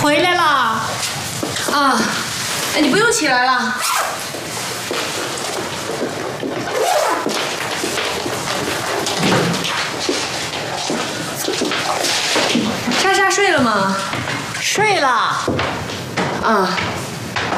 回来啦！ 啊，哎，你不用起来了。莎莎睡了吗？ 睡了。 啊。